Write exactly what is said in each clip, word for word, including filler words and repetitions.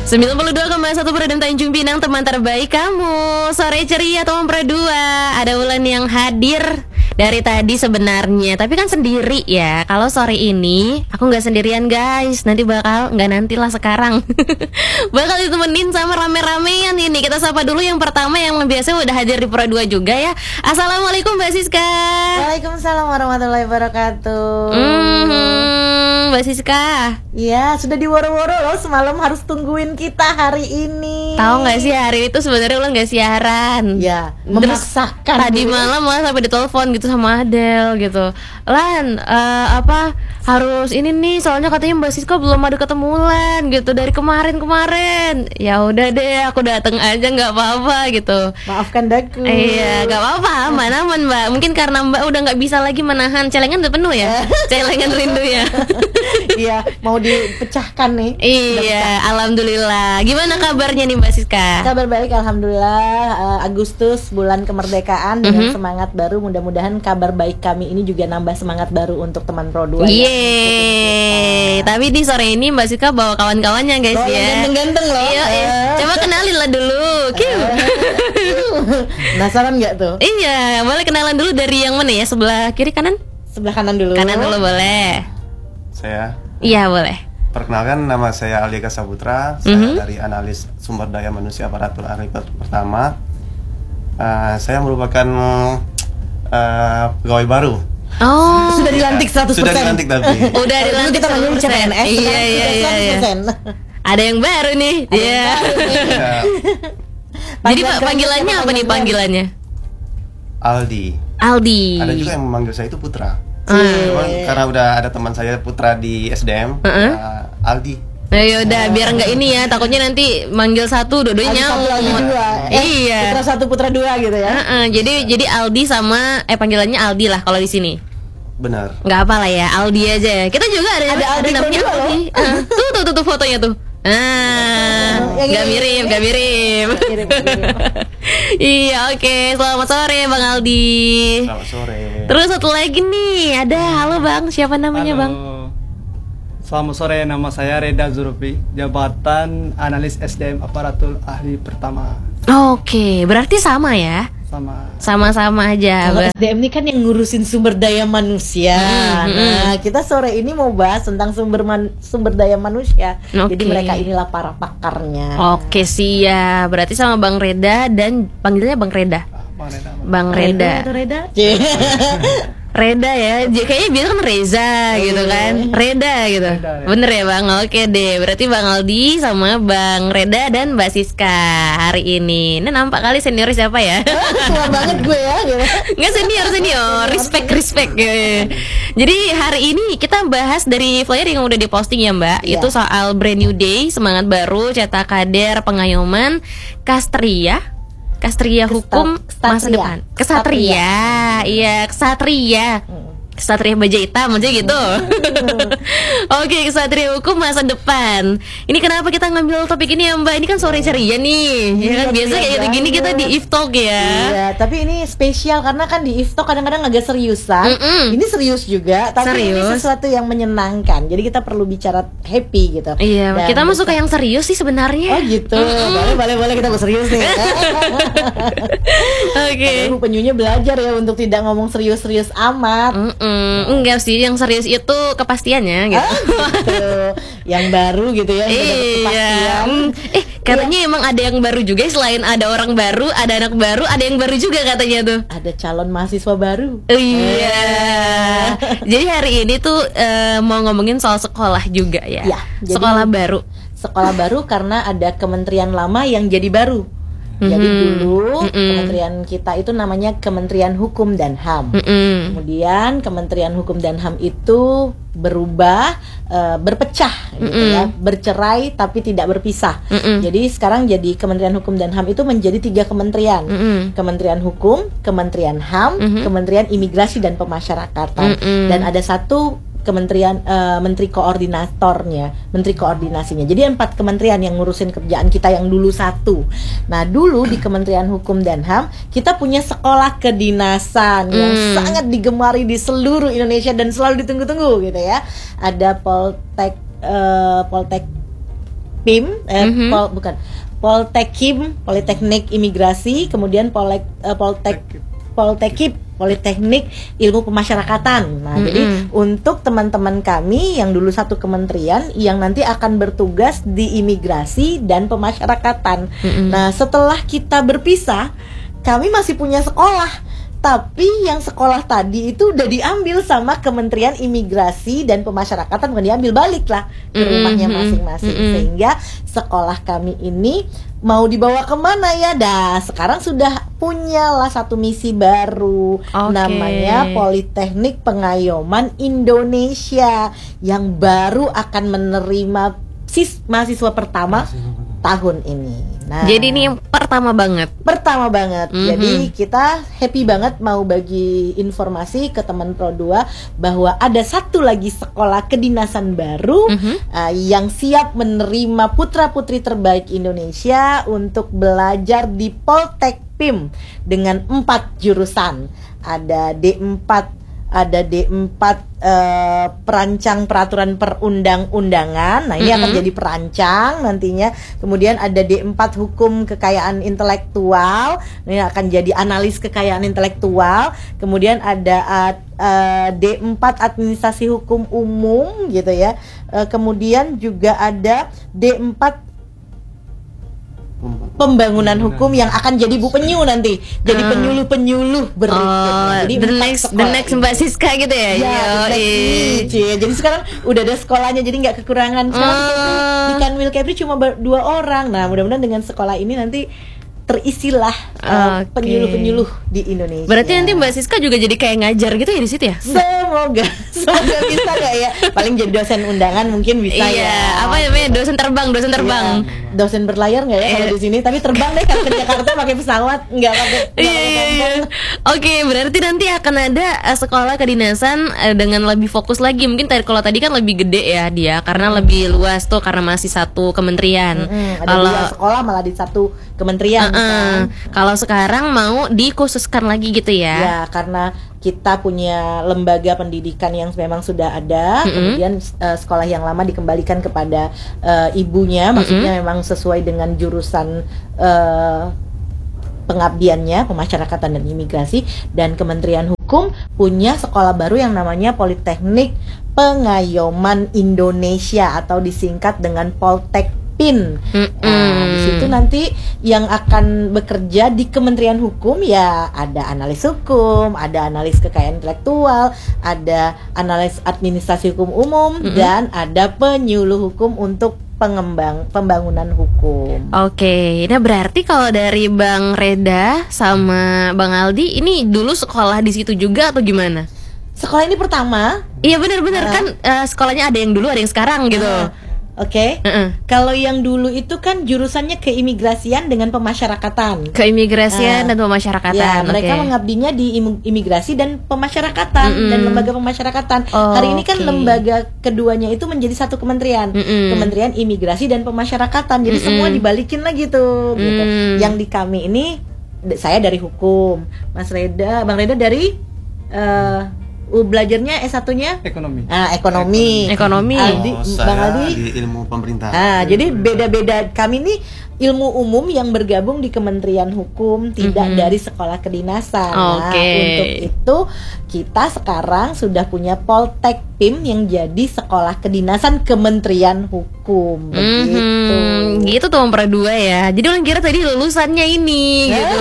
sembilan puluh dua koma satu Peredam Tanjung Pinang, teman terbaik kamu. Sore ceria teman Perdua. Ada Wulan yang hadir dari tadi sebenarnya, tapi kan sendiri ya. Kalau sore ini aku nggak sendirian guys, nanti bakal nggak nantilah sekarang bakal ditemenin sama rame-ramean ini. Kita sapa dulu yang pertama yang biasa udah hadir di Pro dua juga ya. Assalamualaikum Mbak Siska. Waalaikumsalam warahmatullahi wabarakatuh. Hmm, Mbak Siska. Iya, sudah diworo-woro loh, semalam harus tungguin kita hari ini. Tahu nggak sih hari itu sebenarnya Ulan nggak siaran. Ya, memaksakan. Tadi gitu. Malam malah sampai ditelepon gitu sama Adel gitu. Lan, uh, apa harus ini nih, soalnya katanya Mbak Siska belum ada ketemu Lan gitu dari kemarin-kemarin. Ya udah deh, aku datang aja nggak apa-apa gitu. Maafkan daku. Iya, nggak apa-apa, aman-aman Mbak. Mungkin karena Mbak udah nggak bisa lagi menahan celengan udah penuh ya. Celengan rindu ya. Iya, mau dipecahkan nih. Iya, alhamdulillah. Gimana kabarnya nih Mbak Siska? Kabar baik, alhamdulillah. uh, Agustus bulan kemerdekaan dengan mm-hmm. semangat baru. Mudah-mudahan kabar baik kami ini juga nambah semangat baru untuk teman Pro dua. Yeay. Tapi di sore ini Mbak Siska bawa kawan-kawannya guys. Oh, ya. Ganteng-ganteng loh. Iya, iya. Coba kenalin lah dulu. Penasaran nggak tuh? Iya, boleh kenalan dulu dari yang mana ya? Sebelah kiri kanan? Sebelah kanan dulu. Kanan dulu boleh. Saya. Iya boleh. Perkenalkan, nama saya Aldiaka Saputra. Saya mm-hmm. dari analis sumber daya manusia aparatur ahli pertama. Uh, saya merupakan uh, pegawai baru. Oh, sudah dilantik seratus persen. Sudah dilantik tapi. Udah dilantik kita manggil C P N S. Iya iya iya. iya. Ada yang baru nih. Iya. Yeah. Jadi Pak panggilannya apa nih panggilannya? Aldi. Aldi. Ada juga yang memanggil saya itu Putra. Hmm. Cuman karena udah ada teman saya Putra di S D M, uh-uh. uh, Aldi. Nah, yaudah biar nggak ini ya, takutnya nanti manggil satu dua-duanya nyaut. Eh, iya. Putra satu Putra dua gitu ya. Uh-uh. Jadi jadi Aldi sama eh panggilannya Aldi lah kalau di sini. Benar. Nggak apa lah ya, Aldi aja. Kita juga ada ada, ada namanya Aldi. Uh, tuh, tuh tuh tuh fotonya tuh. Ah, nggak mirip, nggak mirip. Iya, oke. Okay. Selamat sore Bang Aldi. Selamat sore. Terus satu lagi nih, ada. Halo Bang, siapa namanya Halo. Bang? Selamat sore, nama saya Reda Zurufi, jabatan analis S D M aparatur ahli pertama. Oke, okay. Berarti sama ya? Sama. Sama-sama aja. Kalau S D M ini kan yang ngurusin sumber daya manusia. Hmm, nah, hmm. kita sore ini mau bahas tentang sumber man, sumber daya manusia. Okay. Jadi mereka inilah para pakarnya. Oke, siap. Berarti sama Bang Reda dan panggilnya Bang Reda. Bang Reda. Bang Reda. Reda. Reda ya, kayaknya biasa kan Reza gitu kan, Reda gitu, Reda, Reda. Bener ya Bang, oke deh. Berarti Bang Aldi sama Bang Reda dan Mbak Siska hari ini. Ini nampak kali senior siapa ya? Tua banget gue ya gitu. Nggak senior, senior, respect, respect gitu. Jadi hari ini kita bahas dari flyer yang udah diposting ya Mbak, yeah. Itu soal brand new day, semangat baru, cetak kader, pengayuman, Kastria Kastria Hukum Kestat, masa depan. Kesatria, iya Kesatria. Hmm. Kesatria Baja Hitam aja gitu. Hmm. Oke, Kesatria Hukum masa depan. Ini kenapa kita ngambil topik ini ya Mbak? Ini kan sore ceria nih. Ya kan biasa kayak gini kita di If Talk ya. Iya, tapi ini spesial karena kan di If Talk kadang-kadang agak seriusan. Mm-mm. Ini serius juga, tapi serius. Ini sesuatu yang menyenangkan. Jadi kita perlu bicara happy gitu. Iya, dan kita masuk ke yang serius sih sebenarnya. Oh gitu. Boleh, boleh, boleh kita serius nih. Oke. Okay. Penyunya belajar ya untuk tidak ngomong serius-serius amat. Mm-mm. Hmm, enggak sih, yang serius itu kepastiannya gitu. Ah, gitu. Yang baru gitu ya. Iya. Eh, katanya iya. Emang ada yang baru juga, selain ada orang baru, ada anak baru, ada yang baru juga katanya tuh. Ada calon mahasiswa baru. Iya. Jadi hari ini tuh uh, mau ngomongin soal sekolah juga ya. Iya. Sekolah baru. Sekolah baru karena ada kementerian lama yang jadi baru. Mm-hmm. Jadi dulu mm-hmm. kementerian kita itu namanya Kementerian Hukum dan H A M. Mm-hmm. Kemudian Kementerian Hukum dan H A M itu berubah, uh, berpecah, gitu mm-hmm. ya, bercerai tapi tidak berpisah. Mm-hmm. Jadi sekarang jadi Kementerian Hukum dan H A M itu menjadi tiga kementerian. Mm-hmm. Kementerian Hukum, Kementerian H A M, mm-hmm. Kementerian Imigrasi dan Pemasyarakatan. Mm-hmm. Dan ada satu kementerian uh, menteri koordinatornya, menteri koordinasinya. Jadi empat kementerian yang ngurusin kerjaan kita yang dulu satu. Nah, dulu di Kementerian Hukum dan H A M kita punya sekolah kedinasan mm. yang sangat digemari di seluruh Indonesia dan selalu ditunggu-tunggu gitu ya. Ada Poltek uh, Poltek Poltekpim, eh, Mhm. Pol, bukan Poltekim, Politeknik Imigrasi, kemudian Polek, eh, Poltek, Poltekip, Politeknik Ilmu Pemasyarakatan. Nah, Mm-mm. jadi untuk teman-teman kami yang dulu satu kementerian yang nanti akan bertugas di imigrasi dan pemasyarakatan. Mm-mm. Nah, setelah kita berpisah, kami masih punya sekolah. Tapi yang sekolah tadi itu udah diambil sama Kementerian Imigrasi dan Pemasyarakatan, bukan diambil, balik lah ke Mm-mm. rumahnya masing-masing. Mm-mm. Sehingga sekolah kami ini mau dibawa kemana ya? Dah, sekarang sudah punyalah satu misi baru, Oke. namanya Politeknik Pengayoman Indonesia, yang baru akan menerima sis mahasiswa pertama tahun ini. Nah, Jadi ini yang pertama banget. pertama banget. Mhm. Jadi kita happy banget mau bagi informasi ke teman Pro dua bahwa ada satu lagi sekolah kedinasan baru Mhm. uh, yang siap menerima putra-putri terbaik Indonesia untuk belajar di Poltekpim dengan empat jurusan. Ada D empat, ada D empat eh, perancang peraturan perundang-undangan. Nah, ini akan Mm-mm. jadi perancang nantinya. Kemudian ada D empat hukum kekayaan intelektual. Ini akan jadi analis kekayaan intelektual. Kemudian ada uh, uh, D empat administrasi hukum umum gitu ya. Uh, kemudian juga ada D empat pembangunan hukum yang akan jadi Bu Penyu nanti. Jadi Ah. penyuluh-penyuluh berikutnya. Oh, Jadi the empat next, the sekolah next ini. Mbak Siska gitu ya? Ya, Yoi. exactly, Cie. Jadi sekarang udah ada sekolahnya, jadi nggak kekurangan. Sekarang Ah. itu di Kanwil Kepri cuma ber- dua orang. Nah, mudah-mudahan dengan sekolah ini nanti terisilah uh, Oke. penyuluh-penyuluh di Indonesia. Berarti nanti Mbak Siska juga jadi kayak ngajar gitu ya di situ ya? Semoga, semoga bisa nggak ya? Paling jadi dosen undangan mungkin bisa Iya, ya. apa namanya? Dosen terbang, dosen terbang. Iya. Dosen berlayar nggak ya kalau Iya. di sini? Tapi terbang deh kalau ke Jakarta pakai pesawat, nggak pakai. nggak Iya, pakai iya, iya. terbang. Oke, berarti nanti akan ada eh, sekolah kedinasan eh, dengan lebih fokus lagi. Mungkin tadi kalau tadi kan lebih gede ya dia, karena lebih luas tuh karena masih satu kementerian. Mm-mm, ada Kalau dua sekolah malah di satu kementerian. Uh-uh. kan. Kalau sekarang mau dikhususkan lagi gitu ya? Ya, karena kita punya lembaga pendidikan yang memang sudah ada, Mm-mm. kemudian eh, sekolah yang lama dikembalikan kepada eh, ibunya, maksudnya memang sesuai dengan jurusan eh, pengabdiannya, pemasyarakatan dan imigrasi, dan Kementerian Hukum punya sekolah baru yang namanya Politeknik Pengayoman Indonesia atau disingkat dengan Poltekpin. Mm-mm. Nah, di situ nanti yang akan bekerja di Kementerian Hukum ya ada analis hukum, ada analis kekayaan intelektual, ada analis administrasi hukum umum, Mm-mm. dan ada penyuluh hukum untuk pengembang pembangunan hukum. Oke, nah berarti kalau dari Bang Reda sama Bang Aldi ini dulu sekolah di situ juga atau gimana? Sekolah ini pertama, Iya benar-benar Ah. kan eh, sekolahnya ada yang dulu ada yang sekarang gitu. ah, oke. Heeh. Kalau yang dulu itu kan jurusannya keimigrasian dengan pemasyarakatan. Keimigrasian Ah. dan pemasyarakatan. Ya, mereka oke. mengabdinya di imi- imigrasi dan pemasyarakatan Mm-mm. dan lembaga pemasyarakatan. Oh, Hari ini kan oke. lembaga keduanya itu menjadi satu kementerian, Mm-mm. Kementerian Imigrasi dan Pemasyarakatan. Jadi Mm-mm. semua dibalikin lagi tuh. Gitu. Mm. Yang di kami ini, d- saya dari hukum, Mas Reda, Bang Reda dari eh, uh, belajarnya S satunya Ekonomi. ah, ekonomi. Ekonomi. Aldi, Oh, Bang saya Aldi. di ilmu pemerintah. Ah, jadi beda-beda. Kami nih ilmu umum yang bergabung di Kementerian Hukum, tidak Mhm. dari sekolah kedinasan. Nah, Oke. untuk itu kita sekarang sudah punya Poltekpim yang jadi sekolah kedinasan Kementerian Hukum. Begitu. Mhm, gitu tuh Om dua ya. Jadi orang kira tadi lulusannya ini gitu.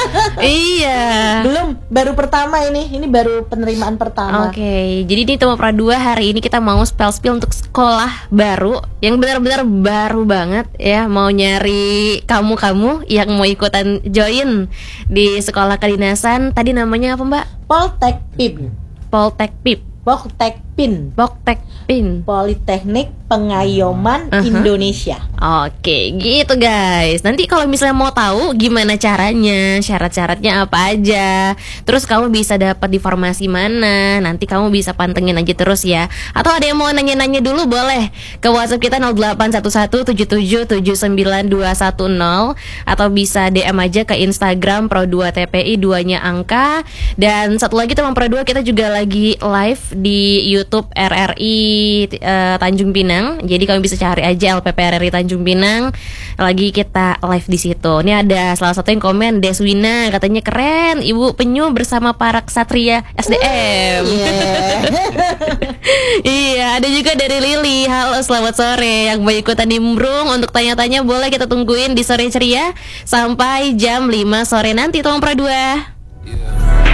Iya. Belum, baru pertama ini. Ini baru penerimaan pertama. Oke, jadi di Temo Pradua hari ini kita mau spell-spill untuk sekolah baru yang benar-benar baru banget ya. Mau nyari kamu-kamu yang mau ikutan join di sekolah kedinasan. Tadi namanya apa Mbak? Poltekpim. Poltekpip, Poltekpin. Poltekpin. Politeknik Pengayoman Uh-huh. Indonesia. Oke, gitu guys. Nanti kalau misalnya mau tahu gimana caranya, syarat-syaratnya apa aja, terus kamu bisa dapat informasi mana, nanti kamu bisa pantengin aja terus ya. Atau ada yang mau nanya-nanya dulu boleh ke WhatsApp kita nol delapan satu satu tujuh tujuh tujuh sembilan dua satu nol atau bisa D M aja ke Instagram Pro dua T P I, duanya angka. Dan satu lagi teman Pro dua, kita juga lagi live di YouTube YouTube R R I uh, Tanjung Pinang. Jadi kamu bisa cari aja L P P R R I Tanjung Pinang. Lagi kita live di situ. Ini ada salah satu yang komen, Deswina, katanya keren Ibu Penyu bersama para ksatria S D M. Yeah. Iya, ada juga dari Lili. Halo, selamat sore. Yang mau ikutan nimbrung untuk tanya-tanya boleh kita tungguin di Sore Ceria sampai jam lima sore nanti, Tolong Pradua.